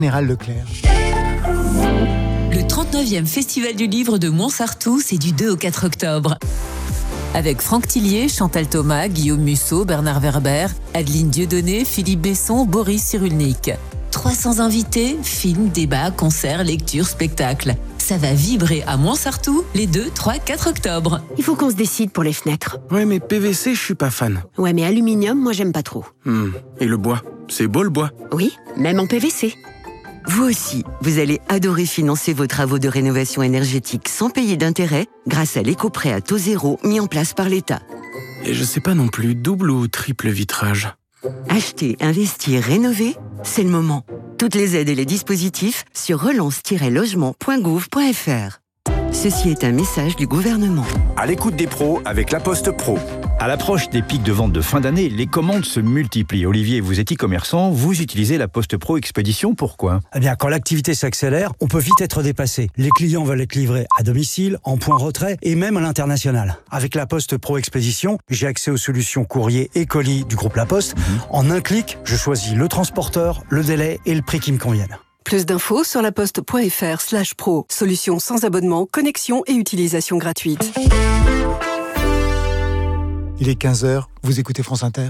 Général Leclerc. Le 39e Festival du Livre de Montsartou, c'est du 2 au 4 octobre. Avec Franck Tillier, Chantal Thomas, Guillaume Musso, Bernard Werber, Adeline Dieudonné, Philippe Besson, Boris Cyrulnik. 300 invités, films, débats, concerts, lectures, spectacles. Ça va vibrer à Montsartou les 2, 3, 4 octobre. Il faut qu'on se décide pour les fenêtres. Ouais, mais PVC, je suis pas fan. Ouais, mais aluminium, moi j'aime pas trop. Et le bois? C'est beau le bois? Oui, même en PVC. Vous aussi, vous allez adorer financer vos travaux de rénovation énergétique sans payer d'intérêt grâce à l'éco-prêt à taux zéro mis en place par l'État. Et je sais pas non plus, double ou triple vitrage? Acheter, investir, rénover, c'est le moment. Toutes les aides et les dispositifs sur relance-logement.gouv.fr. Ceci est un message du gouvernement. À l'écoute des pros avec La Poste Pro. À l'approche des pics de vente de fin d'année, les commandes se multiplient. Olivier, vous êtes e-commerçant, vous utilisez La Poste Pro Expédition, pourquoi ? Eh bien, quand l'activité s'accélère, on peut vite être dépassé. Les clients veulent être livrés à domicile, en point retrait et même à l'international. Avec La Poste Pro Expédition, j'ai accès aux solutions courrier et colis du groupe La Poste. En un clic, je choisis le transporteur, le délai et le prix qui me conviennent. Plus d'infos sur laposte.fr/pro. Solution sans abonnement, connexion et utilisation gratuite. Il est 15h, vous écoutez France Inter.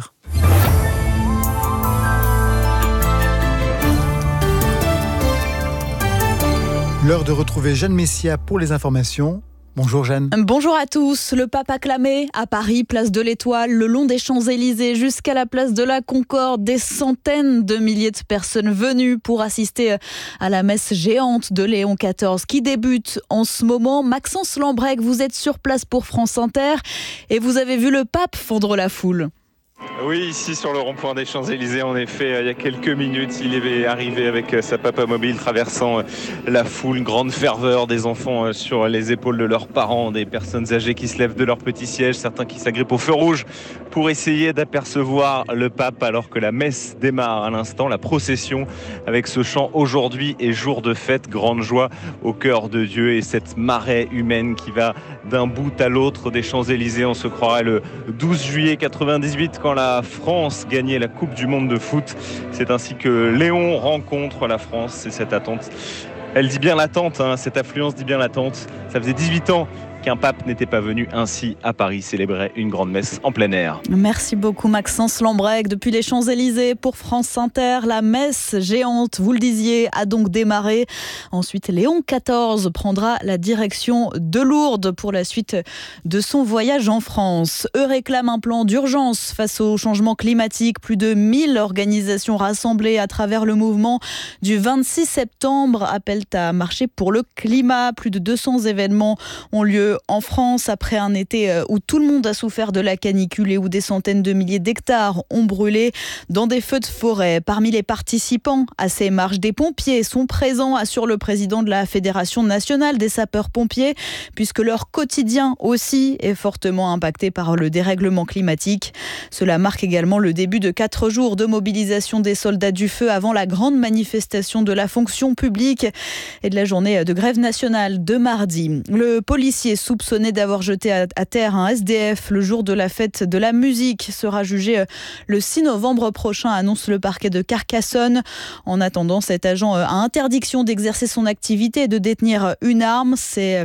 L'heure de retrouver Jeanne Messia pour les informations. Bonjour Jeanne. Bonjour à tous. Le pape acclamé à Paris, place de l'Étoile, le long des Champs-Élysées jusqu'à la place de la Concorde. Des centaines de milliers de personnes venues pour assister à la messe géante de Léon XIV qui débute en ce moment. Maxence Lambrec, vous êtes sur place pour France Inter et vous avez vu le pape fondre la foule. Oui, ici sur le rond-point des Champs-Élysées, en effet, il y a quelques minutes, il est arrivé avec sa papamobile traversant la foule, grande ferveur, des enfants sur les épaules de leurs parents, des personnes âgées qui se lèvent de leur petit siège, certains qui s'agrippent au feu rouge pour essayer d'apercevoir le pape alors que la messe démarre à l'instant, la procession avec ce chant « Aujourd'hui est jour de fête, grande joie au cœur de Dieu » et cette marée humaine qui va d'un bout à l'autre des Champs-Élysées. On se croirait le 12 juillet 98 quand la France gagnait la Coupe du Monde de foot. C'est ainsi que Léon rencontre la France. C'est cette attente. Elle dit bien l'attente, cette affluence dit bien l'attente. Ça faisait 18 ans qu'un pape n'était pas venu ainsi à Paris célébrer une grande messe en plein air. Merci beaucoup Maxence Lambrec. Depuis les Champs-Élysées pour France Inter, la messe géante, vous le disiez, a donc démarré. Ensuite, Léon XIV prendra la direction de Lourdes pour la suite de son voyage en France. Eux réclament un plan d'urgence face au changement climatique. Plus de 1000 organisations rassemblées à travers le mouvement du 26 septembre appellent à marcher pour le climat. Plus de 200 événements ont lieu en France après un été où tout le monde a souffert de la canicule et où des centaines de milliers d'hectares ont brûlé dans des feux de forêt. Parmi les participants à ces marches, des pompiers sont présents, assure le président de la Fédération nationale des sapeurs-pompiers, puisque leur quotidien aussi est fortement impacté par le dérèglement climatique. Cela marque également le début de 4 jours de mobilisation des soldats du feu avant la grande manifestation de la fonction publique et de la journée de grève nationale de mardi. Le policier soupçonné d'avoir jeté à terre un SDF le jour de la fête de la musique sera jugé le 6 novembre prochain, annonce le parquet de Carcassonne. En attendant, cet agent a interdiction d'exercer son activité et de détenir une arme. C'est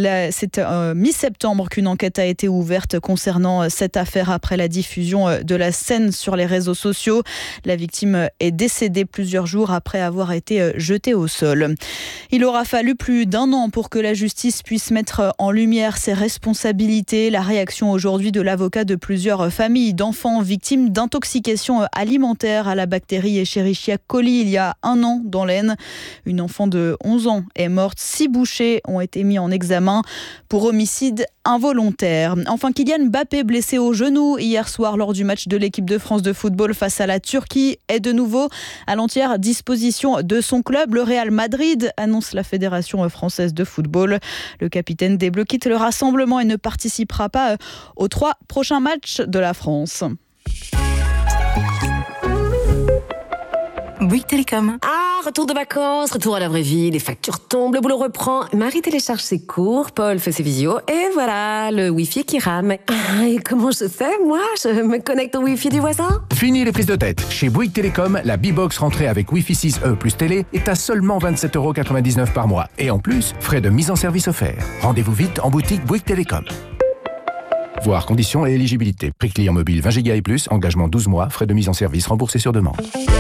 mi-septembre qu'une enquête a été ouverte concernant cette affaire après la diffusion de la scène sur les réseaux sociaux. La victime est décédée plusieurs jours après avoir été jetée au sol. Il aura fallu plus d'1 an pour que la justice puisse mettre en lumière ses responsabilités. La réaction aujourd'hui de l'avocat de plusieurs familles d'enfants victimes d'intoxication alimentaire à la bactérie Escherichia coli il y a 1 an dans l'Aisne. Une enfant de 11 ans est morte. 6 bouchers ont été mis en examen pour homicide involontaire. Enfin, Kylian Mbappé, blessé au genou hier soir lors du match de l'équipe de France de football face à la Turquie, est de nouveau à l'entière disposition de son club, le Real Madrid, annonce la Fédération française de football. Le capitaine des Bleus quitte le rassemblement et ne participera pas aux 3 prochains matchs de la France. Bouygues Télécom. retour de vacances, retour à la vraie vie, les factures tombent, le boulot reprend. Marie télécharge ses cours, Paul fait ses visios, et voilà, le Wi-Fi qui rame. Ah, et comment je fais, moi? Je me connecte au Wi-Fi du voisin? Fini les prises de tête. Chez Bouygues Télécom, la B-Box rentrée avec Wi-Fi 6E plus télé est à seulement 27,99 € par mois. Et en plus, frais de mise en service offerts. Rendez-vous vite en boutique Bouygues Télécom. Voir conditions et éligibilité. Prix client mobile 20 Go et plus, engagement 12 mois, frais de mise en service remboursés sur demande.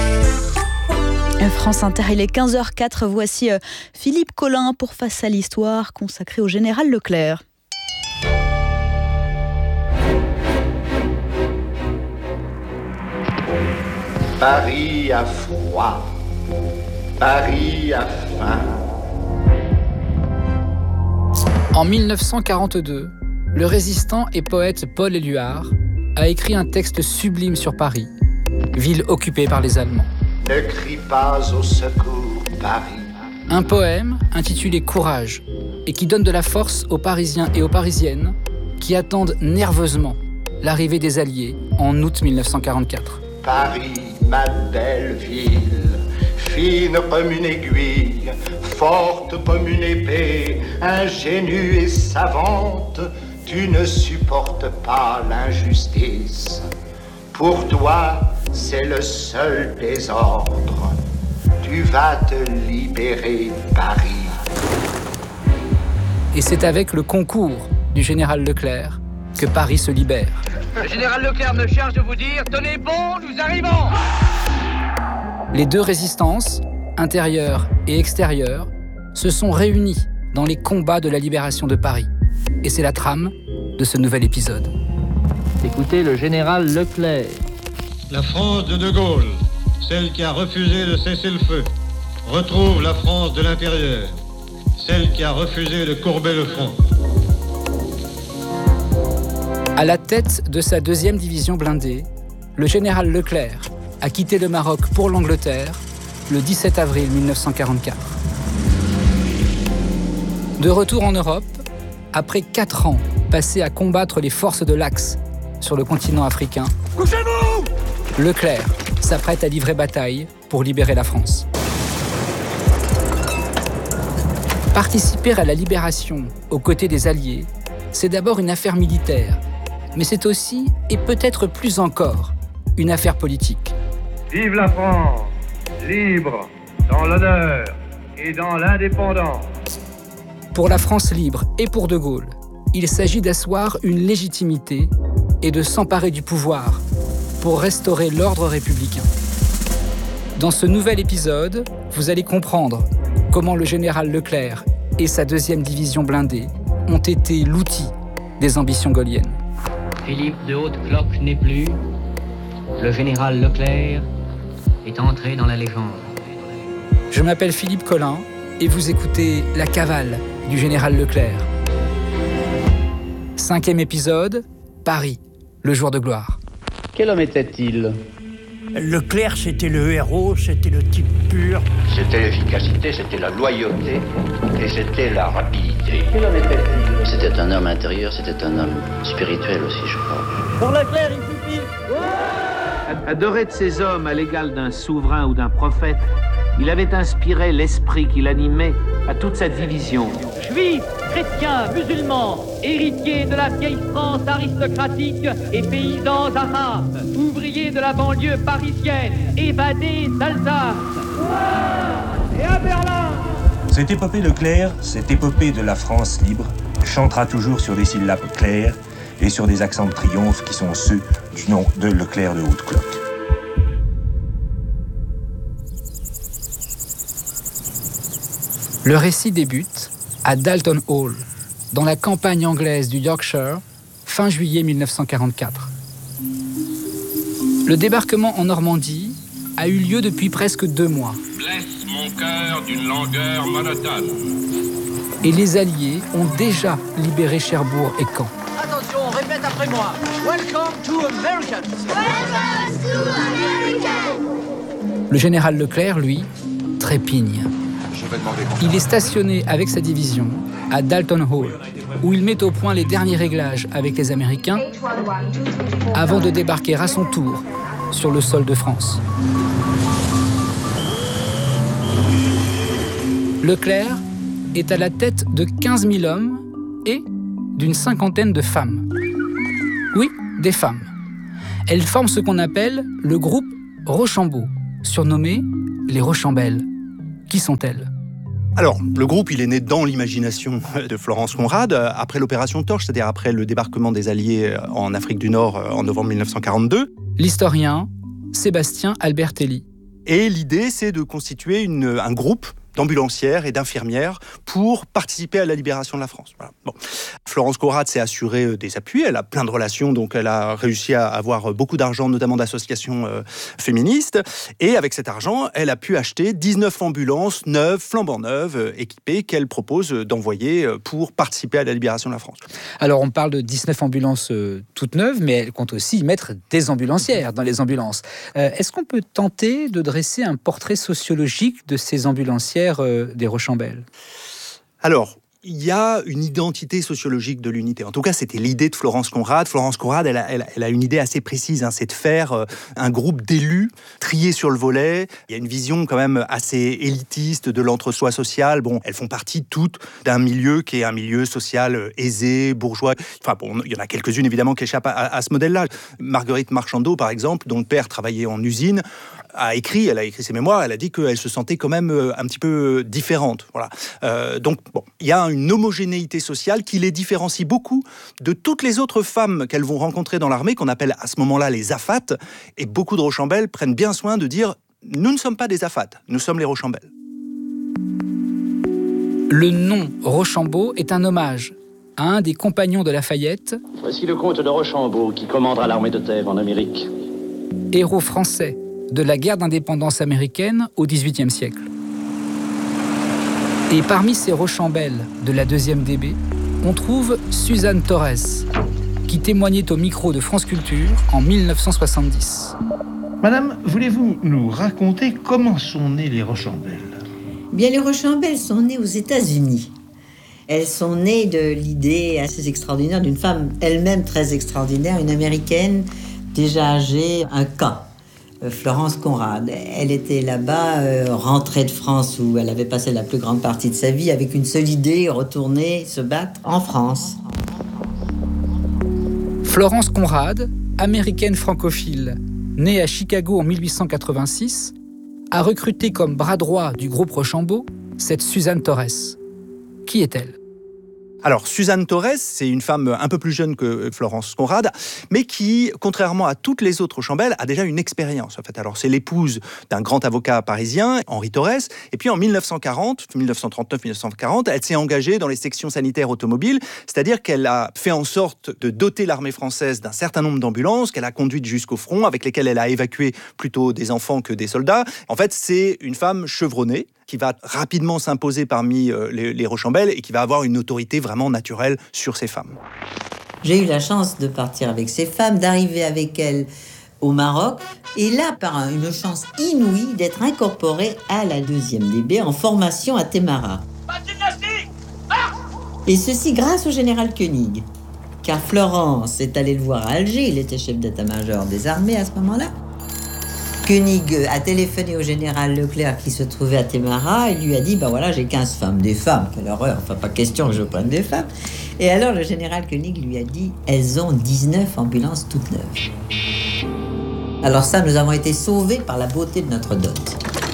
France Inter, il est 15h04. Voici Philippe Collin pour Face à l'Histoire, consacré au général Leclerc. Paris a froid, Paris a faim. En 1942, le résistant et poète Paul Éluard a écrit un texte sublime sur Paris, ville occupée par les Allemands. Ne crie pas au secours, Paris. Un poème intitulé Courage et qui donne de la force aux Parisiens et aux Parisiennes qui attendent nerveusement l'arrivée des Alliés en août 1944. Paris, ma belle ville, fine comme une aiguille, forte comme une épée, ingénue et savante, tu ne supportes pas l'injustice. Pour toi, c'est le seul désordre. Tu vas te libérer, Paris. Et c'est avec le concours du général Leclerc que Paris se libère. Le général Leclerc me charge de vous dire « Tenez bon, nous arrivons !» Les deux résistances, intérieure et extérieure, se sont réunies dans les combats de la libération de Paris. Et c'est la trame de ce nouvel épisode. Écoutez le général Leclerc. La France de Gaulle, celle qui a refusé de cesser le feu, retrouve la France de l'intérieur, celle qui a refusé de courber le front. À la tête de sa 2e division blindée, le général Leclerc a quitté le Maroc pour l'Angleterre le 17 avril 1944. De retour en Europe, après 4 ans passés à combattre les forces de l'Axe sur le continent africain, couchez-vous ! Leclerc s'apprête à livrer bataille pour libérer la France. Participer à la libération aux côtés des Alliés, c'est d'abord une affaire militaire, mais c'est aussi, et peut-être plus encore, une affaire politique. Vive la France, libre, dans l'honneur et dans l'indépendance. Pour la France libre et pour De Gaulle, il s'agit d'asseoir une légitimité et de s'emparer du pouvoir pour restaurer l'ordre républicain. Dans ce nouvel épisode, vous allez comprendre comment le général Leclerc et sa 2e division blindée ont été l'outil des ambitions gaulliennes. Philippe de Haute-Cloque n'est plus. Le général Leclerc est entré dans la légende. Je m'appelle Philippe Collin et vous écoutez La Cavale du général Leclerc. 5e épisode, Paris, le jour de gloire. Quel homme était-il? Leclerc, c'était le héros, c'était le type pur. C'était l'efficacité, c'était la loyauté et c'était la rapidité. Quel homme était-il? C'était un homme intérieur, c'était un homme spirituel aussi, je crois. Pour Leclerc, il suffit. Adoré de ces hommes à l'égal d'un souverain ou d'un prophète, il avait inspiré l'esprit qui l'animait à toute sa division. Juifs, chrétiens, musulmans, héritiers de la vieille France aristocratique et paysans arabes, ouvriers de la banlieue parisienne, évadés d'Alsace. Et à Berlin! Cette épopée Leclerc, cette épopée de la France libre, chantera toujours sur des syllabes claires et sur des accents de triomphe qui sont ceux du nom de Leclerc de Haute-Cloque. Le récit débute à Dalton Hall, dans la campagne anglaise du Yorkshire, fin juillet 1944. Le débarquement en Normandie a eu lieu depuis presque 2 mois. Blesse mon cœur d'une langueur monotone. Et les Alliés ont déjà libéré Cherbourg et Caen. Attention, répète après moi. Welcome to America. Welcome to America. Le général Leclerc, lui, trépigne. Il est stationné avec sa division à Dalton Hall, où il met au point les derniers réglages avec les Américains avant de débarquer à son tour sur le sol de France. Leclerc est à la tête de 15 000 hommes et d'une 50aine de femmes. Oui, des femmes. Elles forment ce qu'on appelle le groupe Rochambeau, surnommé les Rochambelles. Qui sont-elles ? Alors, le groupe, il est né dans l'imagination de Florence Conrad, après l'opération Torche, c'est-à-dire après le débarquement des Alliés en Afrique du Nord en novembre 1942. L'historien Sébastien Albertelli. Et l'idée, c'est de constituer un groupe d'ambulancières et d'infirmières pour participer à la libération de la France. Voilà. Bon. Florence Conrad s'est assurée des appuis, elle a plein de relations, donc elle a réussi à avoir beaucoup d'argent, notamment d'associations féministes, et avec cet argent, elle a pu acheter 19 ambulances neuves, flambant neuves, équipées, qu'elle propose d'envoyer pour participer à la libération de la France. Alors on parle de 19 ambulances toutes neuves, mais elle compte aussi y mettre des ambulancières dans les ambulances. Est-ce qu'on peut tenter de dresser un portrait sociologique de ces ambulancières des Rochambelles ? Alors, il y a une identité sociologique de l'unité. En tout cas, c'était l'idée de Florence Conrad. Florence Conrad, elle a une idée assez précise, c'est de faire un groupe d'élus triés sur le volet. Il y a une vision quand même assez élitiste de l'entre-soi social. Bon, elles font partie toutes d'un milieu qui est un milieu social aisé, bourgeois. Enfin bon, il y en a quelques-unes évidemment qui échappent à ce modèle-là. Marguerite Marchandeau, par exemple, dont le père travaillait en usine, elle a écrit ses mémoires, elle a dit qu'elle se sentait quand même un petit peu différente. Voilà. Donc, bon, il y a une homogénéité sociale qui les différencie beaucoup de toutes les autres femmes qu'elles vont rencontrer dans l'armée, qu'on appelle à ce moment-là les Afates. Et beaucoup de Rochambelles prennent bien soin de dire « Nous ne sommes pas des Afates, nous sommes les Rochambelles ». Le nom Rochambeau est un hommage à un des compagnons de Lafayette. Voici le comte de Rochambeau qui commandera l'armée de Thèbes en Amérique. Héros français de la guerre d'indépendance américaine au XVIIIe siècle. Et parmi ces Rochambelles de la 2e DB, on trouve Suzanne Torres, qui témoignait au micro de France Culture en 1970. Madame, voulez-vous nous raconter comment sont nées les Rochambelles ? Bien, les Rochambelles sont nées aux États-Unis. Elles sont nées de l'idée assez extraordinaire d'une femme elle-même très extraordinaire, une Américaine déjà âgée, un cas. Florence Conrad. Elle était là-bas, rentrée de France où elle avait passé la plus grande partie de sa vie avec une seule idée, retourner se battre en France. Florence Conrad, américaine francophile, née à Chicago en 1886, a recruté comme bras droit du groupe Rochambeau cette Suzanne Torres. Qui est-elle ? Alors, Suzanne Torres, c'est une femme un peu plus jeune que Florence Conrad, mais qui, contrairement à toutes les autres Rochambelles, a déjà une expérience. En fait, alors c'est l'épouse d'un grand avocat parisien, Henri Torres, et puis en 1939-1940, elle s'est engagée dans les sections sanitaires automobiles, c'est-à-dire qu'elle a fait en sorte de doter l'armée française d'un certain nombre d'ambulances qu'elle a conduites jusqu'au front, avec lesquelles elle a évacué plutôt des enfants que des soldats. En fait, c'est une femme chevronnée, qui va rapidement s'imposer parmi les Rochambelles et qui va avoir une autorité vraiment naturelle sur ces femmes. J'ai eu la chance de partir avec ces femmes, d'arriver avec elles au Maroc, et là, par une chance inouïe, d'être incorporée à la 2e DB en formation à Témara. Et ceci grâce au général Koenig, car Florence est allée le voir à Alger, il était chef d'état-major des armées à ce moment-là. Koenig a téléphoné au général Leclerc qui se trouvait à Témara et lui a dit, voilà, j'ai 15 femmes. Des femmes, quelle horreur, enfin pas question que je prenne des femmes. Et alors le général Koenig lui a dit, elles ont 19 ambulances toutes neuves. Alors ça, nous avons été sauvés par la beauté de notre dot.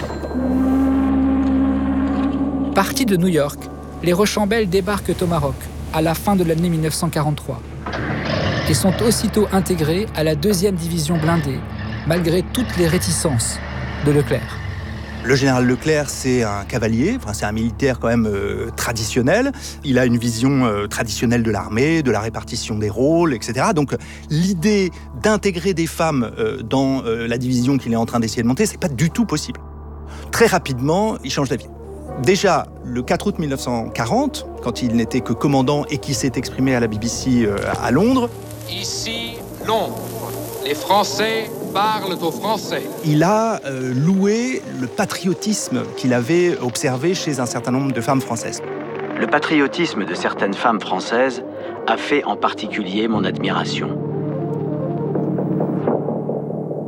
Partis de New York, les Rochambelles débarquent au Maroc à la fin de l'année 1943 et sont aussitôt intégrés à la 2e division blindée, malgré toutes les réticences de Leclerc. Le général Leclerc, c'est un cavalier, c'est un militaire quand même traditionnel. Il a une vision traditionnelle de l'armée, de la répartition des rôles, etc. Donc l'idée d'intégrer des femmes dans la division qu'il est en train d'essayer de monter, c'est pas du tout possible. Très rapidement, il change d'avis. Déjà, le 4 août 1940, quand il n'était que commandant et qu'il s'est exprimé à la BBC à Londres. Ici, Londres. Les Français parlent aux Français. Il a loué le patriotisme qu'il avait observé chez un certain nombre de femmes françaises. Le patriotisme de certaines femmes françaises a fait en particulier mon admiration.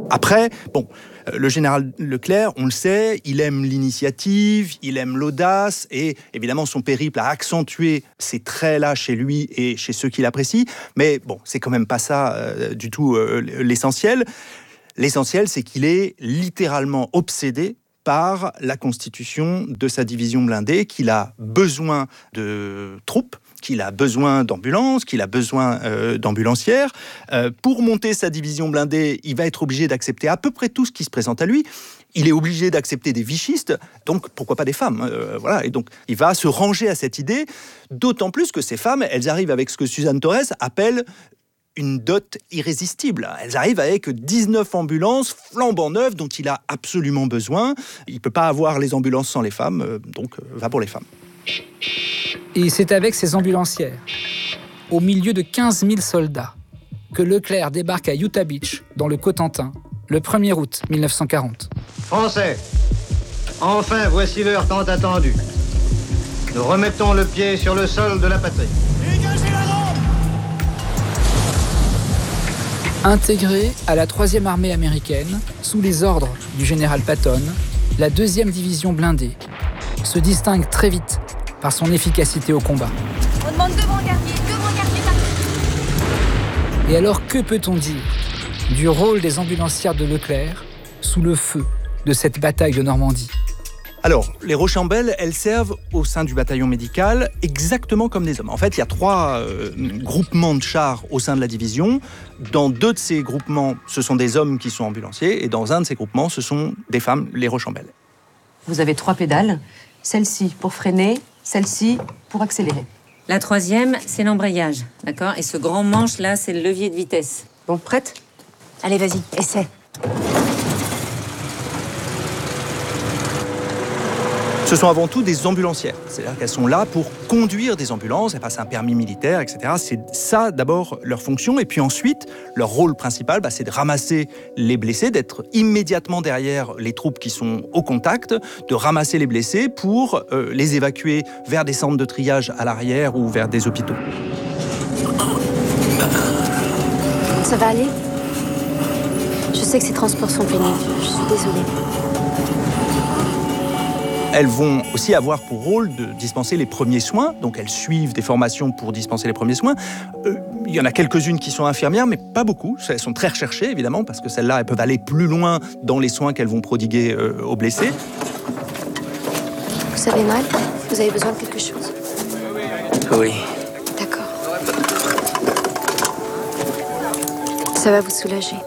Après, le général Leclerc, on le sait, il aime l'initiative, il aime l'audace, et évidemment son périple a accentué ces traits-là chez lui et chez ceux qui l'apprécient, mais c'est quand même pas ça du tout l'essentiel. L'essentiel, c'est qu'il est littéralement obsédé par la constitution de sa division blindée, qu'il a besoin de troupes, qu'il a besoin d'ambulances, qu'il a besoin d'ambulancières. Pour monter sa division blindée, il va être obligé d'accepter à peu près tout ce qui se présente à lui. Il est obligé d'accepter des vichistes, donc pourquoi pas des femmes, voilà. Et donc, il va se ranger à cette idée, d'autant plus que ces femmes, elles arrivent avec ce que Suzanne Torres appelle une dot irrésistible. Elles arrivent avec 19 ambulances flambant neuves dont il a absolument besoin. Il ne peut pas avoir les ambulances sans les femmes, donc va pour les femmes. Et c'est avec ces ambulancières, au milieu de 15 000 soldats, que Leclerc débarque à Utah Beach, dans le Cotentin, le 1er août 1940. Français, enfin voici l'heure tant attendue. Nous remettons le pied sur le sol de la patrie. Dégagez la rampe ! Intégrée à la 3e armée américaine, sous les ordres du général Patton, la 2e division blindée se distingue très vite par son efficacité au combat. On demande 2 brancardiers Et alors, que peut-on dire du rôle des ambulancières de Leclerc sous le feu de cette bataille de Normandie ? Alors, les Rochambeles, elles servent au sein du bataillon médical exactement comme des hommes. En fait, il y a 3 groupements de chars au sein de la division. Dans 2 de ces groupements, ce sont des hommes qui sont ambulanciers, et dans un de ces groupements, ce sont des femmes, les Rochambeles. Vous avez 3 pédales, celle-ci pour freiner, celle-ci pour accélérer. La 3e, c'est l'embrayage, d'accord ? Et ce grand manche-là, c'est le levier de vitesse. Bon, prête ? Allez, vas-y, essaie. Ce sont avant tout des ambulancières. C'est-à-dire qu'elles sont là pour conduire des ambulances, elles passent un permis militaire, etc. C'est ça, d'abord, leur fonction. Et puis ensuite, leur rôle principal, c'est de ramasser les blessés, d'être immédiatement derrière les troupes qui sont au contact, de ramasser les blessés pour les évacuer vers des centres de triage à l'arrière ou vers des hôpitaux. Ça va aller ? Je sais que ces transports sont pénibles, je suis désolée. Elles vont aussi avoir pour rôle de dispenser les premiers soins, donc elles suivent des formations pour dispenser les premiers soins. Il y en a quelques-unes qui sont infirmières, mais pas beaucoup. Elles sont très recherchées, évidemment, parce que celles-là, elles peuvent aller plus loin dans les soins qu'elles vont prodiguer aux blessés. Vous avez mal ? Vous avez besoin de quelque chose ? Oui. D'accord. Ça va vous soulager.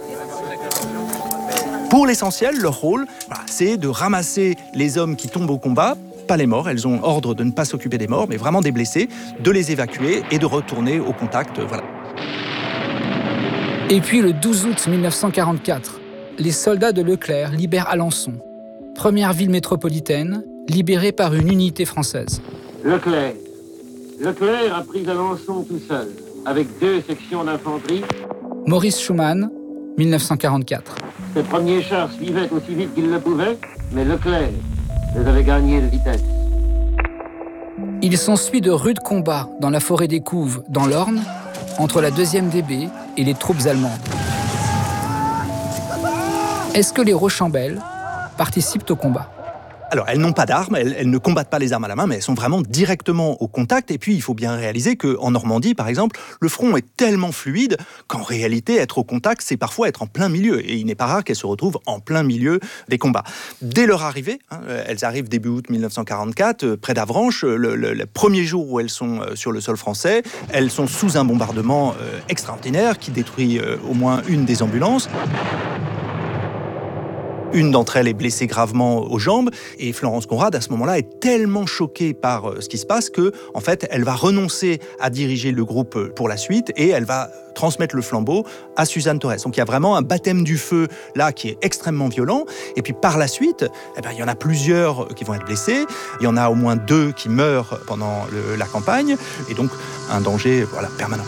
Pour l'essentiel, leur rôle, c'est de ramasser les hommes qui tombent au combat, pas les morts, elles ont ordre de ne pas s'occuper des morts, mais vraiment des blessés, de les évacuer et de retourner au contact, voilà. Et puis le 12 août 1944, les soldats de Leclerc libèrent Alençon, première ville métropolitaine, libérée par une unité française. Leclerc a pris Alençon tout seul, avec 2 sections d'infanterie. Maurice Schumann, 1944. Ces premiers chars suivaient aussi vite qu'ils le pouvaient, mais Leclerc les avait gagnés de vitesse. Il s'ensuit de rudes combats dans la forêt des Couves, dans l'Orne, entre la 2e DB et les troupes allemandes. Est-ce que les Rochambeles participent au combat ? Alors, elles n'ont pas d'armes, elles ne combattent pas les armes à la main, mais elles sont vraiment directement au contact. Et puis, il faut bien réaliser qu'en Normandie, par exemple, le front est tellement fluide qu'en réalité, être au contact, c'est parfois être en plein milieu. Et il n'est pas rare qu'elles se retrouvent en plein milieu des combats. Dès leur arrivée, elles arrivent début août 1944, près d'Avranches, le premier jour où elles sont sur le sol français, elles sont sous un bombardement extraordinaire qui détruit au moins une des ambulances. Une d'entre elles est blessée gravement aux jambes et Florence Conrad, à ce moment-là, est tellement choquée par ce qui se passe que, en fait, elle va renoncer à diriger le groupe pour la suite et elle va transmettre le flambeau à Suzanne Torres. Donc il y a vraiment un baptême du feu là qui est extrêmement violent. Et puis par la suite, il y en a plusieurs qui vont être blessés. Il y en a au moins 2 qui meurent pendant la campagne et donc un danger permanent.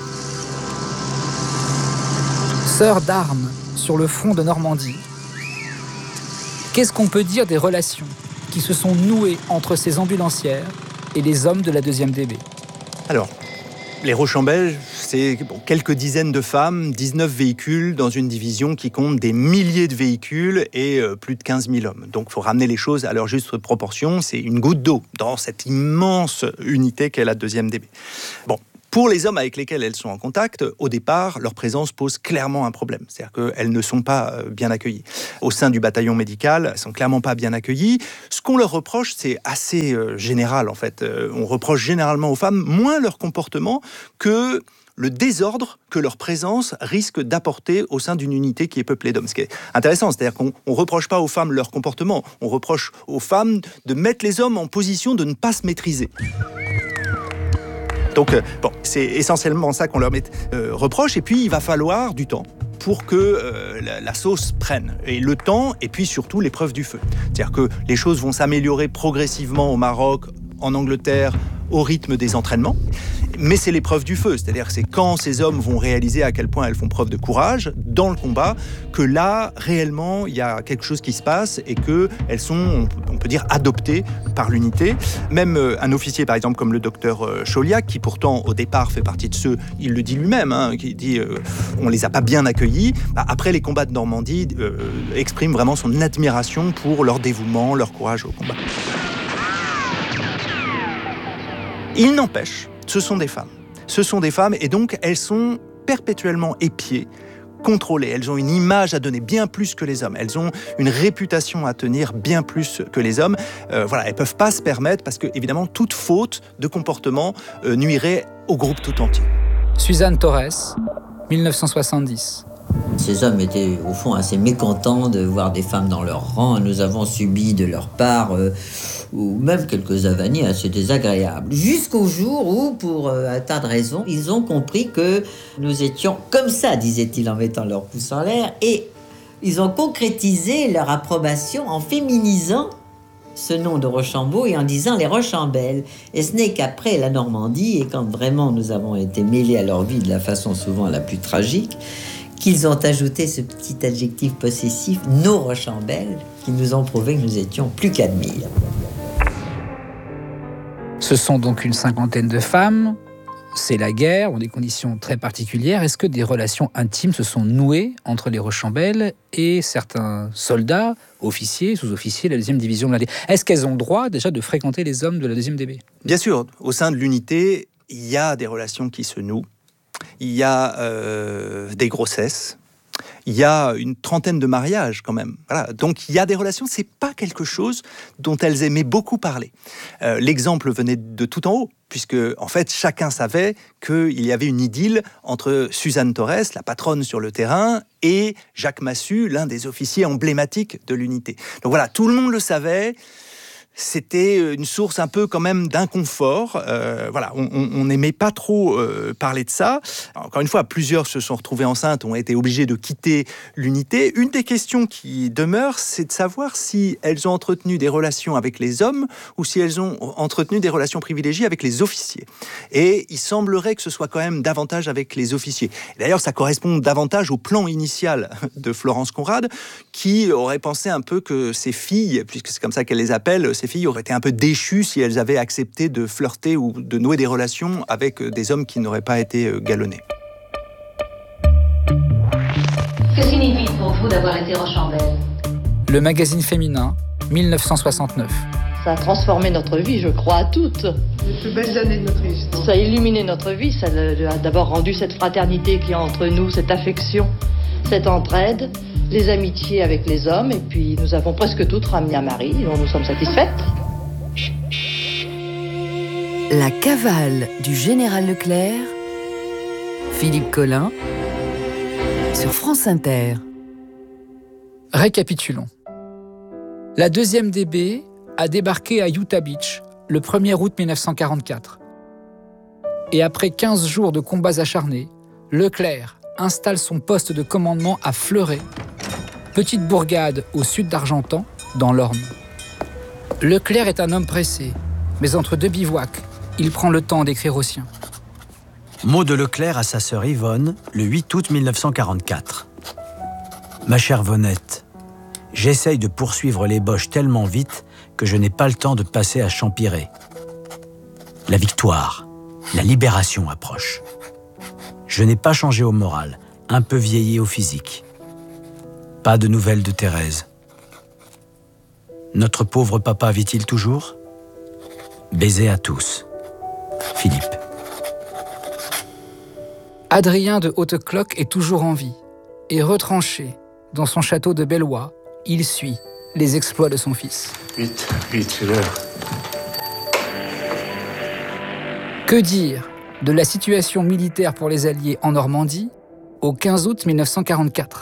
Sœurs d'armes sur le front de Normandie. Qu'est-ce qu'on peut dire des relations qui se sont nouées entre ces ambulancières et les hommes de la 2e DB ? Alors, Les Rochambeaux, c'est quelques dizaines de femmes, 19 véhicules dans une division qui compte des milliers de véhicules et plus de 15 000 hommes. Donc il faut ramener les choses à leur juste proportion. C'est une goutte d'eau dans cette immense unité qu'est la 2e DB. Bon. Pour les hommes avec lesquels elles sont en contact, au départ, leur présence pose clairement un problème. C'est-à-dire qu'elles ne sont pas bien accueillies. Au sein du bataillon médical, elles ne sont clairement pas bien accueillies. Ce qu'on leur reproche, c'est assez général, en fait. On reproche généralement aux femmes moins leur comportement que le désordre que leur présence risque d'apporter au sein d'une unité qui est peuplée d'hommes. Ce qui est intéressant, c'est-à-dire qu'on ne reproche pas aux femmes leur comportement, on reproche aux femmes de mettre les hommes en position de ne pas se maîtriser. Donc, c'est essentiellement ça qu'on leur reproche. Et puis, il va falloir du temps pour que la sauce prenne. Et le temps, et puis surtout l'épreuve du feu. C'est-à-dire que les choses vont s'améliorer progressivement au Maroc, en Angleterre, au rythme des entraînements. Mais c'est l'épreuve du feu, c'est-à-dire que c'est quand ces hommes vont réaliser à quel point elles font preuve de courage dans le combat, que là, réellement, il y a quelque chose qui se passe et qu'elles sont, on peut dire, adoptées par l'unité. Même un officier, par exemple, comme le docteur Chauliac, qui pourtant, au départ, fait partie de ceux, il le dit lui-même, qui dit on les a pas bien accueillis, après les combats de Normandie, exprime vraiment son admiration pour leur dévouement, leur courage au combat. Il n'empêche, ce sont des femmes. Ce sont des femmes et donc elles sont perpétuellement épiées, contrôlées. Elles ont une image à donner bien plus que les hommes. Elles ont une réputation à tenir bien plus que les hommes. Elles ne peuvent pas se permettre parce que, évidemment, toute faute de comportement nuirait au groupe tout entier. Suzanne Torres, 1970. Ces hommes étaient au fond assez mécontents de voir des femmes dans leur rang. Nous avons subi de leur part ou même quelques avanies assez désagréables. Jusqu'au jour où, pour un tas de raisons, ils ont compris que nous étions comme ça, disaient-ils en mettant leur pouce en l'air. Et ils ont concrétisé leur approbation en féminisant ce nom de Rochambeau et en disant les Rochambelles. Et ce n'est qu'après la Normandie, et quand vraiment nous avons été mêlés à leur vie de la façon souvent la plus tragique, qu'ils ont ajouté ce petit adjectif possessif, nos Rochambelles, qui nous ont prouvé que nous étions plus qu'admirables. Ce sont donc une 50aine de femmes, c'est la guerre, dans des conditions très particulières. Est-ce que des relations intimes se sont nouées entre les Rochambelles et certains soldats, officiers, sous-officiers de la 2e division blindée ? Est-ce qu'elles ont le droit déjà de fréquenter les hommes de la 2e DB ? Bien sûr, au sein de l'unité, il y a des relations qui se nouent. Il y a des grossesses, il y a une trentaine de mariages quand même. Voilà. Donc il y a des relations, c'est pas quelque chose dont elles aimaient beaucoup parler. L'exemple venait de tout en haut, puisque en fait chacun savait qu'il y avait une idylle entre Suzanne Torres, la patronne sur le terrain, et Jacques Massu, l'un des officiers emblématiques de l'unité. Donc voilà, tout le monde le savait. C'était une source un peu quand même d'inconfort. Voilà, on n'aimait pas trop parler de ça. Encore une fois, plusieurs se sont retrouvés enceintes, ont été obligés de quitter l'unité. Une des questions qui demeure, c'est de savoir si elles ont entretenu des relations avec les hommes ou si elles ont entretenu des relations privilégiées avec les officiers. Et il semblerait que ce soit quand même davantage avec les officiers. D'ailleurs, ça correspond davantage au plan initial de Florence Conrad, qui aurait pensé un peu que ses filles, puisque c'est comme ça qu'elle les appelle, ces filles auraient été un peu déchues si elles avaient accepté de flirter ou de nouer des relations avec des hommes qui n'auraient pas été galonnés. Que signifie pour vous d'avoir été Rochambelle ? Le magazine féminin, 1969. Ça a transformé notre vie, je crois, à toutes. Les plus belles années de notre vie. Ça a illuminé notre vie, ça a d'abord rendu cette fraternité qu'il y a entre nous, cette affection, cette entraide, les amitiés avec les hommes, et puis nous avons presque toutes ramené à Marie, dont nous sommes satisfaites. La cavale du général Leclerc, Philippe Collin, sur France Inter. Récapitulons. La 2e DB a débarqué à Utah Beach le 1er août 1944. Et après 15 jours de combats acharnés, Leclerc installe son poste de commandement à Fleuret, petite bourgade au sud d'Argentan, dans l'Orne. Leclerc est un homme pressé, mais entre deux bivouacs, il prend le temps d'écrire aux siens. Mot de Leclerc à sa sœur Yvonne, le 8 août 1944. Ma chère Vonette, j'essaye de poursuivre les Boches tellement vite que je n'ai pas le temps de passer à Champiré. La victoire, La libération approche. Je n'ai pas changé au moral, un peu vieilli au physique. Pas de nouvelles de Thérèse. Notre pauvre papa vit-il toujours ? Baiser à tous. Philippe. Adrien de Hautecloque est toujours en vie. Et retranché dans son château de Bellois, il suit les exploits de son fils. Vite, c'est l'heure. Que dire de la situation militaire pour les Alliés en Normandie au 15 août 1944 ?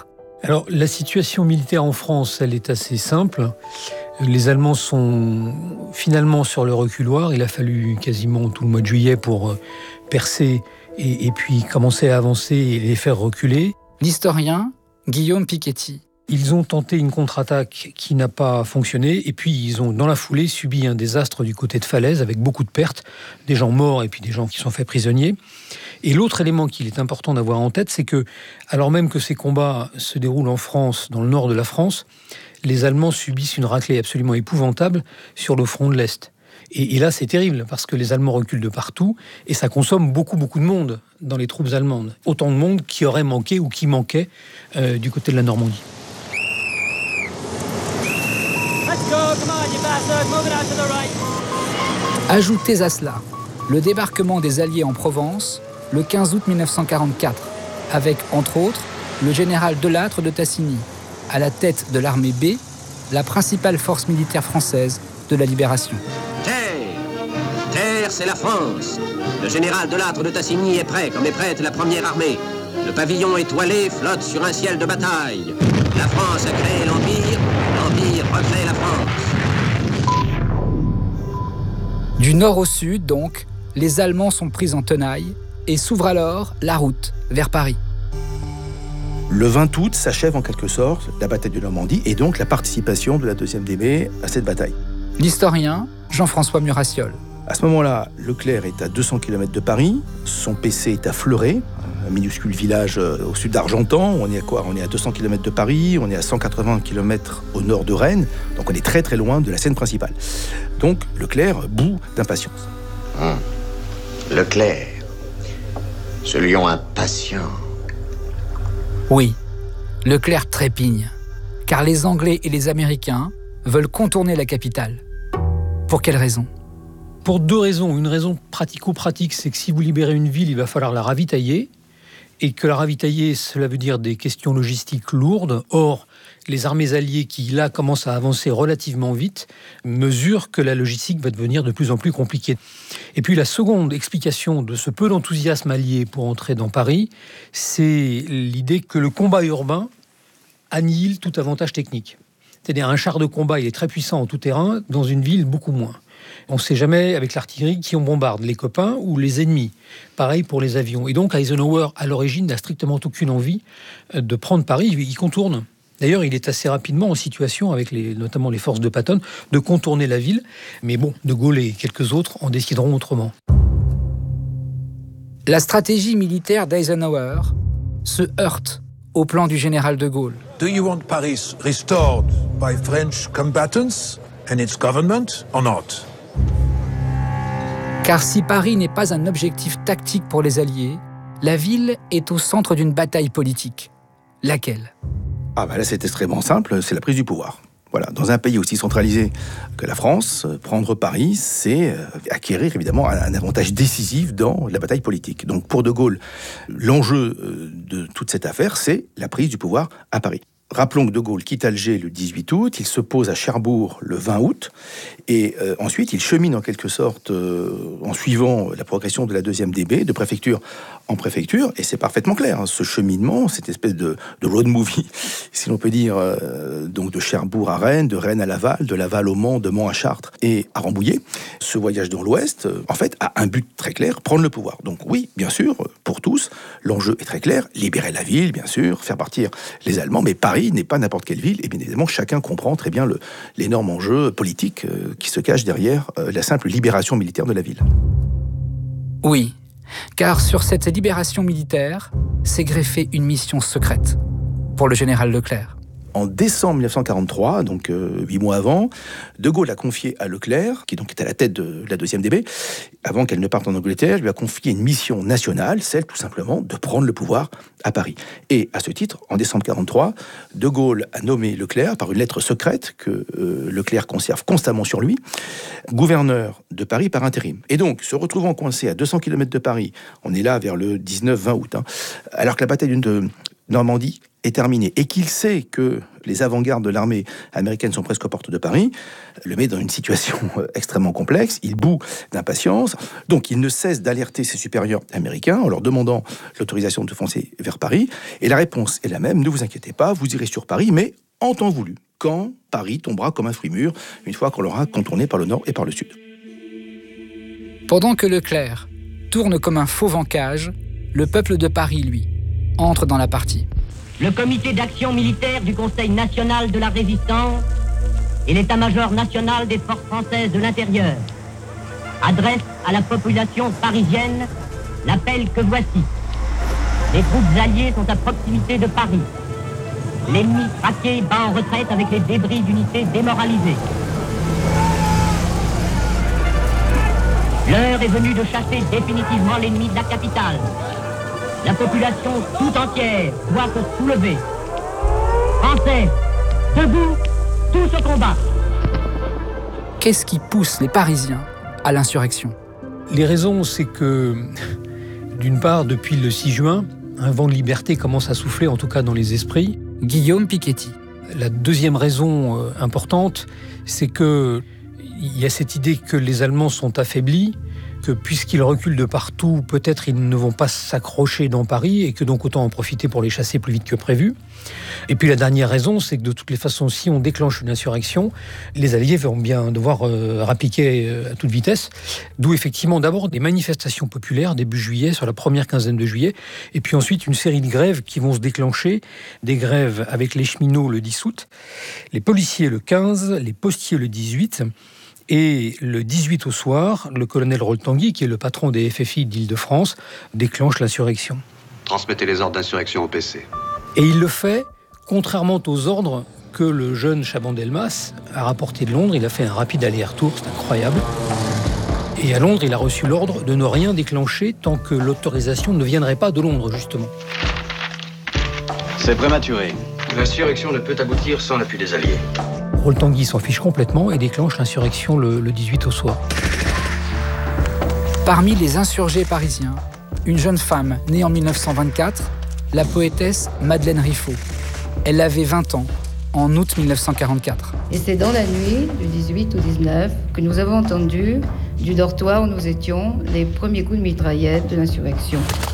Alors, la situation militaire en France, elle est assez simple. Les Allemands sont finalement sur le reculoir. Il a fallu quasiment tout le mois de juillet pour percer et puis commencer à avancer et les faire reculer. L'historien Guillaume Piketty. Ils ont tenté une contre-attaque qui n'a pas fonctionné et puis ils ont dans la foulée subi un désastre du côté de Falaise avec beaucoup de pertes, des gens morts et puis des gens qui sont faits prisonniers. Et l'autre élément qu'il est important d'avoir en tête, c'est que alors même que ces combats se déroulent en France, dans le nord de la France, les Allemands subissent une raclée absolument épouvantable sur le front de l'Est. Et là, c'est terrible, parce que les Allemands reculent de partout, et ça consomme beaucoup de monde dans les troupes allemandes. Autant de monde qui aurait manqué ou qui manquait du côté de la Normandie. Ajoutez à cela le débarquement des Alliés en Provence le 15 août 1944, avec, entre autres, le général Delattre de Tassigny, à la tête de l'armée B, la principale force militaire française de la Libération. Terre, c'est la France. Le général Delattre de Tassigny est prêt, comme est prête la première armée. Le pavillon étoilé flotte sur un ciel de bataille. La France a créé l'Empire, l'Empire recrée la France. Du nord au sud, donc, les Allemands sont pris en tenaille et s'ouvre alors la route vers Paris. Le 20 août s'achève en quelque sorte la bataille de Normandie et donc la participation de la 2e DB à cette bataille. L'historien Jean-François Murassiol. À ce moment-là, Leclerc est à 200 km de Paris, son PC est à Fleuret, un minuscule village au sud d'Argentan. On est à quoi ? On est à 200 km de Paris, on est à 180 km au nord de Rennes, donc on est très loin de la scène principale. Donc Leclerc bout d'impatience. Leclerc, ce lion impatient. Oui, Leclerc trépigne, car les Anglais et les Américains veulent contourner la capitale. Pour quelle raison ? Pour 2 raisons. Une raison pratico-pratique, c'est que si vous libérez une ville, il va falloir la ravitailler. Et que la ravitailler, cela veut dire des questions logistiques lourdes. Or, les armées alliées qui, là, commencent à avancer relativement vite, mesurent que la logistique va devenir de plus en plus compliquée. Et puis la seconde explication de ce peu d'enthousiasme allié pour entrer dans Paris, c'est l'idée que le combat urbain annihile tout avantage technique. C'est-à-dire un char de combat, il est très puissant en tout terrain, dans une ville, beaucoup moins. On ne sait jamais avec l'artillerie qui on bombarde, les copains ou les ennemis. Pareil pour les avions. Et donc Eisenhower, à l'origine, n'a strictement aucune envie de prendre Paris. Il contourne. D'ailleurs, il est assez rapidement en situation, avec notamment les forces de Patton, de contourner la ville. Mais bon, De Gaulle et quelques autres en décideront autrement. La stratégie militaire d'Eisenhower se heurte au plan du général de Gaulle. Do you want Paris restored by French combatants and its government or not? Car si Paris n'est pas un objectif tactique pour les Alliés, la ville est au centre d'une bataille politique. Laquelle ? Là, c'est extrêmement simple, c'est la prise du pouvoir. Voilà, dans un pays aussi centralisé que la France, prendre Paris, c'est acquérir évidemment un avantage décisif dans la bataille politique. Donc pour De Gaulle, l'enjeu de toute cette affaire, c'est la prise du pouvoir à Paris. Rappelons que De Gaulle quitte Alger le 18 août, il se pose à Cherbourg le 20 août, et ensuite il chemine en quelque sorte en suivant la progression de la 2e DB, de préfecture en préfecture, et c'est parfaitement clair, ce cheminement, cette espèce de road movie, si l'on peut dire, donc de Cherbourg à Rennes, de Rennes à Laval, de Laval au Mans, de Mans à Chartres et à Rambouillet. Ce voyage dans l'Ouest, en fait, a un but très clair, prendre le pouvoir. Donc oui, bien sûr, pour tous, l'enjeu est très clair, libérer la ville, bien sûr, faire partir les Allemands, mais Paris n'est pas n'importe quelle ville, et bien évidemment, chacun comprend très bien l'énorme enjeu politique qui se cache derrière la simple libération militaire de la ville. Oui, car sur cette libération militaire s'est greffée une mission secrète pour le général Leclerc. En décembre 1943, donc 8 mois avant, De Gaulle a confié à Leclerc, qui donc était à la tête de la 2e DB, avant qu'elle ne parte en Angleterre, lui a confié une mission nationale, celle tout simplement de prendre le pouvoir à Paris. Et à ce titre, en décembre 1943, De Gaulle a nommé Leclerc, par une lettre secrète que Leclerc conserve constamment sur lui, gouverneur de Paris par intérim. Et donc, se retrouvant coincé à 200 km de Paris, on est là vers le 19-20 août, alors que la bataille de Normandie est terminée et qu'il sait que les avant-gardes de l'armée américaine sont presque aux portes de Paris, le met dans une situation extrêmement complexe. Il bout d'impatience. Donc, il ne cesse d'alerter ses supérieurs américains en leur demandant l'autorisation de foncer vers Paris. Et la réponse est la même. Ne vous inquiétez pas, vous irez sur Paris, mais en temps voulu, quand Paris tombera comme un fruit mûr, une fois qu'on l'aura contourné par le nord et par le sud. Pendant que Leclerc tourne comme un fauve en cage, le peuple de Paris, lui, entre dans la partie. Le comité d'action militaire du Conseil national de la résistance et l'état-major national des forces françaises de l'intérieur adressent à la population parisienne l'appel que voici. Les troupes alliées sont à proximité de Paris. L'ennemi traqué bat en retraite avec les débris d'unités démoralisées. L'heure est venue de chasser définitivement l'ennemi de la capitale. La population tout entière doit se soulever. Français, debout, tous au combat. Qu'est-ce qui pousse les Parisiens à l'insurrection ? Les raisons, c'est que, d'une part, depuis le 6 juin, un vent de liberté commence à souffler, en tout cas dans les esprits. Guillaume Piketty. La deuxième raison importante, c'est qu'il y a cette idée que les Allemands sont affaiblis, que puisqu'ils reculent de partout, peut-être ils ne vont pas s'accrocher dans Paris et que donc autant en profiter pour les chasser plus vite que prévu. Et puis la dernière raison, c'est que de toutes les façons, si on déclenche une insurrection, les Alliés vont bien devoir rappliquer à toute vitesse. D'où effectivement d'abord des manifestations populaires début juillet, sur la première quinzaine de juillet, et puis ensuite une série de grèves qui vont se déclencher, des grèves avec les cheminots le 10 août, les policiers le 15, les postiers le 18, et le 18 au soir, le colonel Roltanguy, qui est le patron des FFI d'Île-de-France, déclenche l'insurrection. Transmettez les ordres d'insurrection au PC. Et il le fait, contrairement aux ordres que le jeune Chaban-Delmas a rapportés de Londres. Il a fait un rapide aller-retour, c'est incroyable. Et à Londres, il a reçu l'ordre de ne rien déclencher tant que l'autorisation ne viendrait pas de Londres, justement. C'est prématuré. L'insurrection ne peut aboutir sans l'appui des Alliés. Roltanguy s'en fiche complètement et déclenche l'insurrection le 18 au soir. Parmi les insurgés parisiens, une jeune femme née en 1924, la poétesse Madeleine Riffaut. Elle avait 20 ans, en août 1944. Et c'est dans la nuit du 18 au 19 que nous avons entendu, du dortoir où nous étions, les premiers coups de mitraillette de l'insurrection.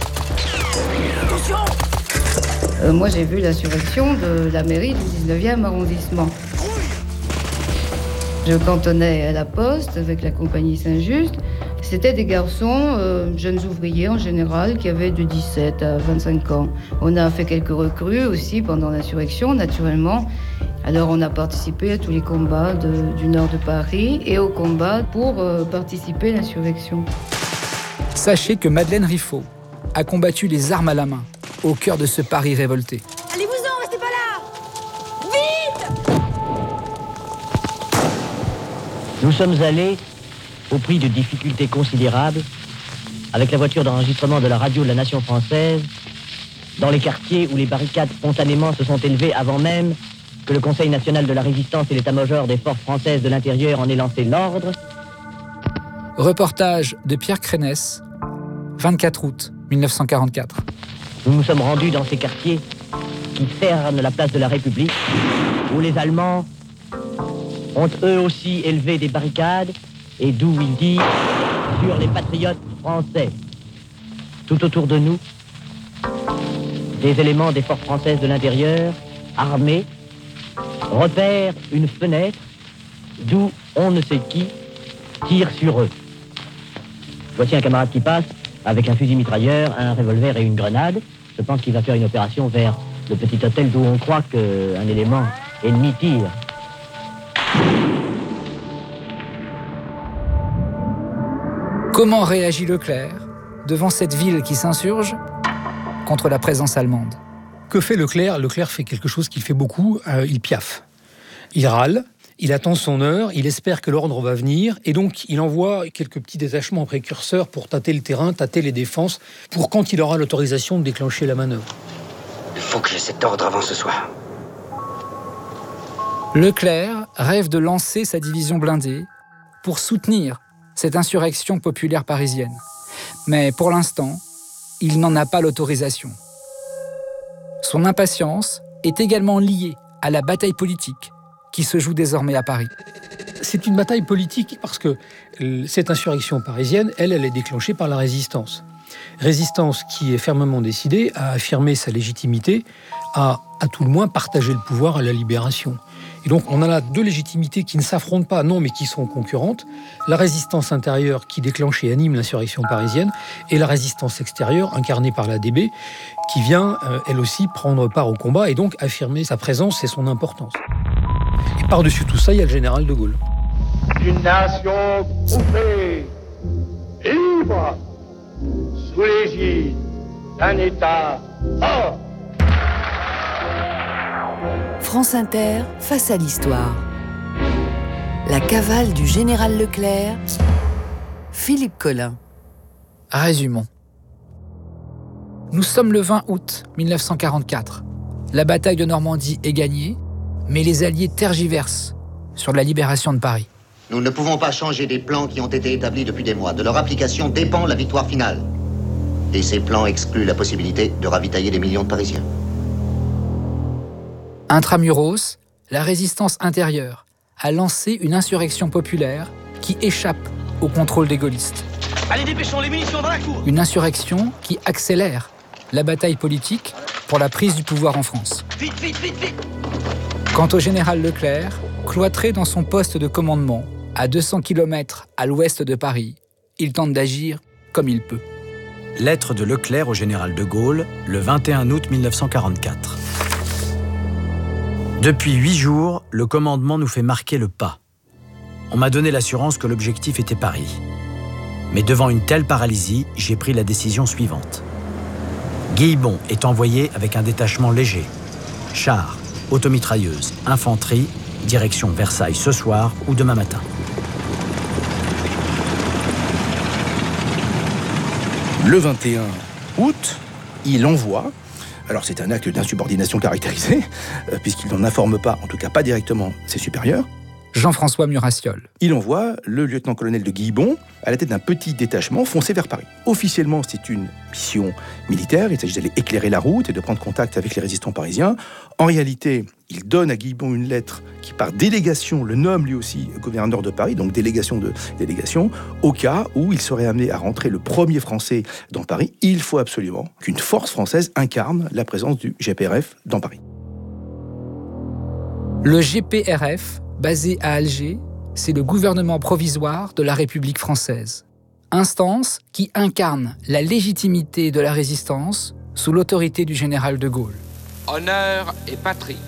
Moi, j'ai vu l'insurrection de la mairie du 19e arrondissement. Je cantonnais à la poste avec la compagnie Saint-Just. C'était des garçons, jeunes ouvriers en général, qui avaient de 17 à 25 ans. On a fait quelques recrues aussi pendant l'insurrection, naturellement. Alors on a participé à tous les combats du nord de Paris et aux combats pour participer à l'insurrection. Sachez que Madeleine Riffaut a combattu les armes à la main au cœur de ce Paris révolté. Allez-vous-en, restez pas là! Vite! Nous sommes allés, au prix de difficultés considérables, avec la voiture d'enregistrement de la radio de la Nation française, dans les quartiers où les barricades spontanément se sont élevées avant même que le Conseil national de la résistance et l'état-major des forces françaises de l'intérieur en ait lancé l'ordre. Reportage de Pierre Crénès, 24 août 1944. Nous nous sommes rendus dans ces quartiers qui cernent la place de la République, où les Allemands ont eux aussi élevé des barricades, et d'où ils disent sur les patriotes français. Tout autour de nous, des éléments des forces françaises de l'intérieur, armés, repèrent une fenêtre d'où on ne sait qui tire sur eux. Voici un camarade qui passe avec un fusil mitrailleur, un revolver et une grenade. Je pense qu'il va faire une opération vers le petit hôtel d'où on croit qu'un élément ennemi tire. Comment réagit Leclerc devant cette ville qui s'insurge contre la présence allemande ? Que fait Leclerc ? Leclerc fait quelque chose qu'il fait beaucoup, il piaffe. Il râle, il attend son heure, il espère que l'ordre va venir, et donc il envoie quelques petits détachements précurseurs pour tâter le terrain, tâter les défenses, pour quand il aura l'autorisation de déclencher la manœuvre. Il faut que j'ai cet ordre avant ce soir. Leclerc rêve de lancer sa division blindée pour soutenir cette insurrection populaire parisienne. Mais pour l'instant, il n'en a pas l'autorisation. Son impatience est également liée à la bataille politique qui se joue désormais à Paris. C'est une bataille politique parce que cette insurrection parisienne, elle est déclenchée par la résistance. Résistance qui est fermement décidée à affirmer sa légitimité, à tout le moins partager le pouvoir à la libération. Et donc on a là deux légitimités qui ne s'affrontent pas, non, mais qui sont concurrentes. La résistance intérieure qui déclenche et anime l'insurrection parisienne, et la résistance extérieure incarnée par l'ADB, qui vient, elle aussi, prendre part au combat et donc affirmer sa présence et son importance. Et par-dessus tout ça, il y a le général de Gaulle. Une nation groupée, libre, sous l'égide d'un État fort. France Inter, face à l'histoire. La cavale du général Leclerc, Philippe Collin. Résumons. Nous sommes le 20 août 1944. La bataille de Normandie est gagnée, mais les Alliés tergiversent sur la libération de Paris. Nous ne pouvons pas changer des plans qui ont été établis depuis des mois. De leur application dépend la victoire finale. Et ces plans excluent la possibilité de ravitailler des millions de Parisiens. Intramuros, la résistance intérieure a lancé une insurrection populaire qui échappe au contrôle des gaullistes. Allez, dépêchons les munitions dans la cour. Une insurrection qui accélère la bataille politique pour la prise du pouvoir en France. Vite, vite, vite, vite. Quant au général Leclerc, cloîtré dans son poste de commandement, à 200 km à l'ouest de Paris, il tente d'agir comme il peut. Lettre de Leclerc au général de Gaulle, le 21 août 1944. Depuis 8 jours, le commandement nous fait marquer le pas. On m'a donné l'assurance que l'objectif était Paris. Mais devant une telle paralysie, j'ai pris la décision suivante. Guillebon est envoyé avec un détachement léger. Chars, automitrailleuses, infanterie, direction Versailles ce soir ou demain matin. Le 21 août, il envoie. Alors c'est un acte d'insubordination caractérisé, puisqu'il n'en informe pas, en tout cas pas directement, ses supérieurs. Jean-François Murassiol. Il envoie le lieutenant-colonel de Guillebon à la tête d'un petit détachement foncer vers Paris. Officiellement, c'est une mission militaire. Il s'agit d'aller éclairer la route et de prendre contact avec les résistants parisiens. En réalité, il donne à Guillebon une lettre qui, par délégation, le nomme lui aussi gouverneur de Paris, donc délégation de délégation. Au cas où il serait amené à rentrer le premier Français dans Paris, il faut absolument qu'une force française incarne la présence du GPRF dans Paris. Le GPRF, basé à Alger, c'est le gouvernement provisoire de la République française. Instance qui incarne la légitimité de la résistance sous l'autorité du général de Gaulle. Honneur et patrie.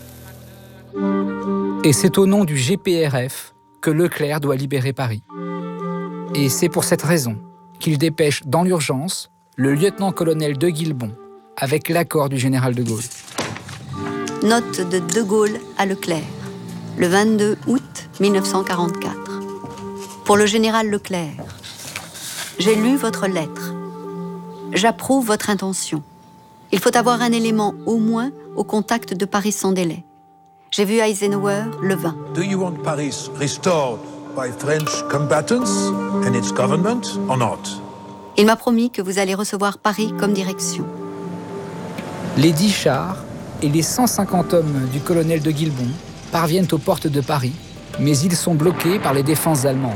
Et c'est au nom du GPRF que Leclerc doit libérer Paris. Et c'est pour cette raison qu'il dépêche dans l'urgence le lieutenant-colonel de Guillebon avec l'accord du général de Gaulle. Note de De Gaulle à Leclerc, le 22 août 1944. Pour le général Leclerc, j'ai lu votre lettre. J'approuve votre intention. Il faut avoir un élément au moins au contact de Paris sans délai. J'ai vu Eisenhower le 20. Do you want Paris restored by French combatants and its government or not? Il m'a promis que vous allez recevoir Paris comme direction. Les 10 chars et les 150 hommes du colonel de Guillebon parviennent aux portes de Paris, mais ils sont bloqués par les défenses allemandes.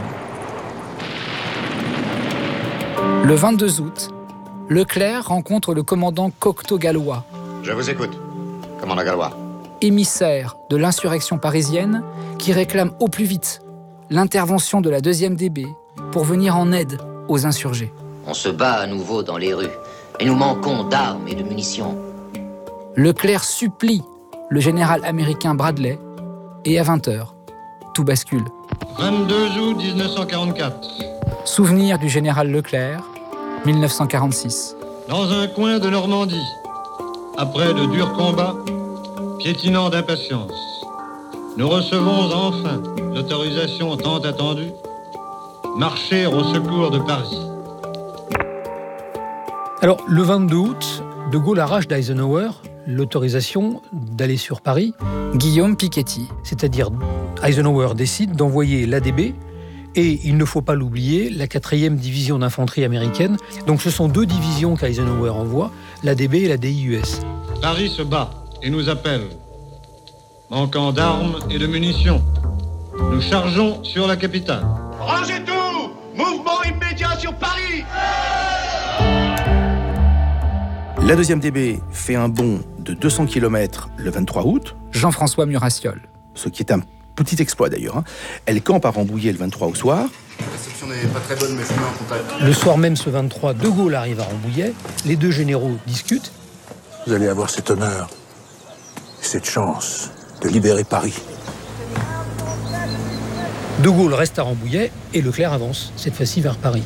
Le 22 août, Leclerc rencontre le commandant Cocteau-Gallois. Je vous écoute, commandant Gallois. Émissaire de l'insurrection parisienne qui réclame au plus vite l'intervention de la 2e DB pour venir en aide aux insurgés. On se bat à nouveau dans les rues et nous manquons d'armes et de munitions. Leclerc supplie le général américain Bradley et à 20h, tout bascule. 22 août 1944. Souvenir du général Leclerc, 1946. Dans un coin de Normandie, après de durs combats, piétinant d'impatience, nous recevons enfin l'autorisation tant attendue, marcher au secours de Paris. Alors, le 22 août, De Gaulle arrache d'Eisenhower l'autorisation d'aller sur Paris. Guillaume Piketty. C'est-à-dire, Eisenhower décide d'envoyer l'ADB et, il ne faut pas l'oublier, la 4e division d'infanterie américaine. Donc ce sont 2 divisions qu'Eisenhower envoie, l'ADB et la DIUS. Paris se bat et nous appelle. Manquant d'armes et de munitions, nous chargeons sur la capitale. Rangez tout! Mouvement immédiat sur Paris! La 2e DB fait un bond de 200 km le 23 août. Jean-François Murassiol. Ce qui est un petit exploit d'ailleurs. Elle campe à Rambouillet le 23 au soir. La réception n'est pas très bonne, mais je vous mets en contact. Le soir même, ce 23, De Gaulle arrive à Rambouillet. Les 2 généraux discutent. Vous allez avoir cet honneur et cette chance de libérer Paris. De Gaulle reste à Rambouillet et Leclerc avance, cette fois-ci vers Paris.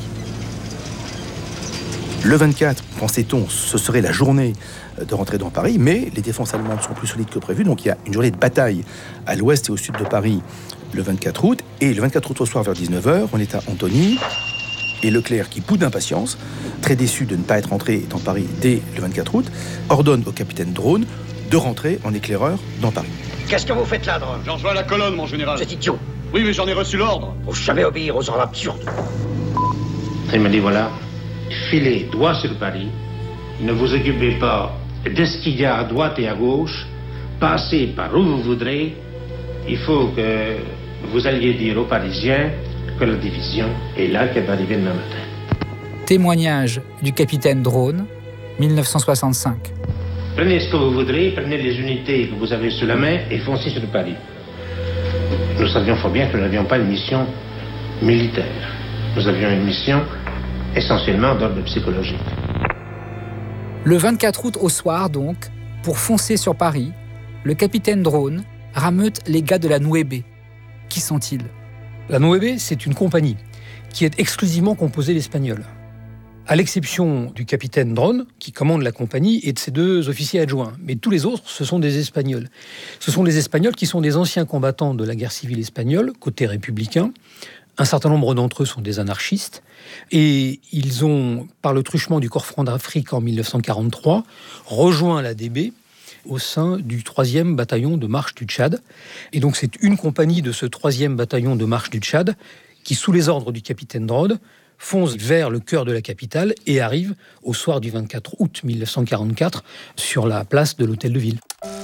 Le 24, pensait-on, ce serait la journée de rentrer dans Paris, mais les défenses allemandes sont plus solides que prévu, donc il y a une journée de bataille à l'ouest et au sud de Paris le 24 août, et le 24 août au soir vers 19h, on est à Antony, et Leclerc, qui boude d'impatience, très déçu de ne pas être rentré dans Paris dès le 24 août, ordonne au capitaine Drone de rentrer en éclaireur dans Paris. Qu'est-ce que vous faites là, Drone? J'en rejoins la colonne, mon général. C'est idiot. Oui, mais j'en ai reçu l'ordre. Faut jamais obéir aux ordres absurdes. Il me dit voilà, filez droit sur Paris, ne vous occupez pas de ce qu'il y a à droite et à gauche, passez par où vous voudrez, il faut que vous alliez dire aux Parisiens que la division est là, qu'elle va arriver demain matin. Témoignage du capitaine Drone, 1965. Prenez ce que vous voudrez, prenez les unités que vous avez sous la main et foncez sur Paris. Nous savions fort bien que nous n'avions pas une mission militaire. Nous avions une mission essentiellement d'ordre psychologique. Le 24 août au soir, donc, pour foncer sur Paris, le capitaine Drone rameute les gars de la Nuebe. Qui sont-ils? La Nuebe, c'est une compagnie qui est exclusivement composée d'Espagnols. À l'exception du capitaine Drone, qui commande la compagnie, et de ses 2 officiers adjoints. Mais tous les autres, ce sont des Espagnols. Ce sont des Espagnols qui sont des anciens combattants de la guerre civile espagnole, côté républicain. Un certain nombre d'entre eux sont des anarchistes. Et ils ont, par le truchement du Corps franc d'Afrique en 1943, rejoint l'ADB au sein du 3e bataillon de marche du Tchad. Et donc c'est une compagnie de ce 3e bataillon de marche du Tchad qui, sous les ordres du capitaine Drone, fonce vers le cœur de la capitale et arrive au soir du 24 août 1944 sur la place de l'Hôtel de Ville.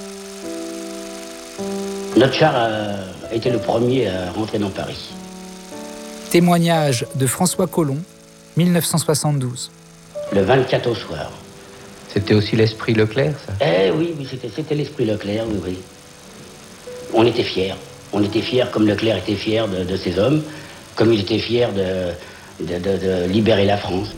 Notre char a été le premier à rentrer dans Paris. Témoignage de François Collomb, 1972. Le 24 au soir. C'était aussi l'esprit Leclerc, ça? Oui, c'était l'esprit Leclerc, oui. On était fiers. On était fiers comme Leclerc était fier de ses hommes, comme il était fier de libérer la France.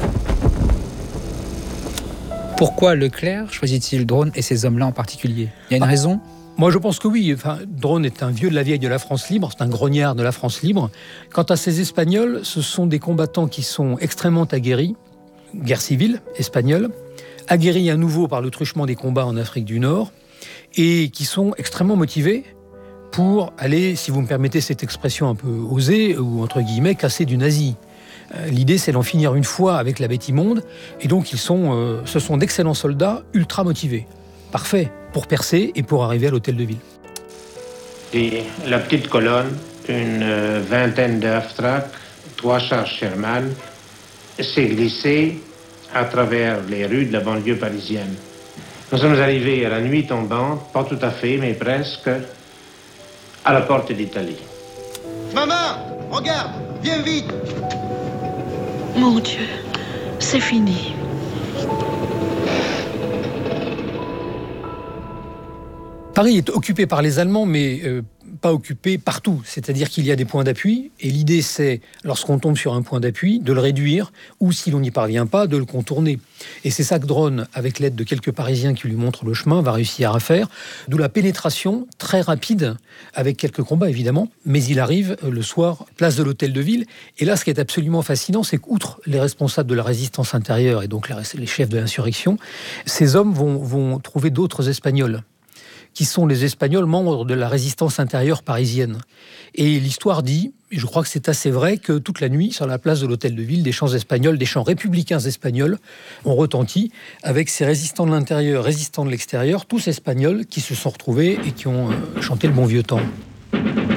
Pourquoi Leclerc choisit-il Drone et ces hommes-là en particulier? Il y a une raison? Moi, je pense que oui. Drone est un vieux de la vieille de la France libre, c'est un grognard de la France libre. Quant à ces Espagnols, ce sont des combattants qui sont extrêmement aguerris, guerre civile espagnole, aguerris à nouveau par le truchement des combats en Afrique du Nord, et qui sont extrêmement motivés pour aller, si vous me permettez cette expression un peu osée, ou entre guillemets, casser du nazi. L'idée, c'est d'en finir une fois avec la bête immonde, et donc ce sont d'excellents soldats ultra motivés. Parfait pour percer et pour arriver à l'Hôtel de Ville. Et la petite colonne, une vingtaine d'Half-Track, 3 chars Sherman, s'est glissée à travers les rues de la banlieue parisienne. Nous sommes arrivés à la nuit tombante, pas tout à fait, mais presque, à la porte d'Italie. Maman, regarde, viens vite. Mon Dieu, c'est fini. Paris est occupé par les Allemands, mais pas occupés partout. C'est-à-dire qu'il y a des points d'appui, et l'idée c'est, lorsqu'on tombe sur un point d'appui, de le réduire, ou si l'on n'y parvient pas, de le contourner. Et c'est ça que Dronne, avec l'aide de quelques Parisiens qui lui montrent le chemin, va réussir à faire, d'où la pénétration très rapide, avec quelques combats évidemment, mais il arrive le soir, place de l'Hôtel de Ville, et là ce qui est absolument fascinant, c'est qu'outre les responsables de la résistance intérieure, et donc les chefs de l'insurrection, ces hommes vont trouver d'autres Espagnols, qui sont les Espagnols membres de la résistance intérieure parisienne. Et l'histoire dit, et je crois que c'est assez vrai, que toute la nuit, sur la place de l'Hôtel de Ville, des chants espagnols, des chants républicains espagnols ont retenti, avec ces résistants de l'intérieur, résistants de l'extérieur, tous espagnols qui se sont retrouvés et qui ont chanté le bon vieux temps.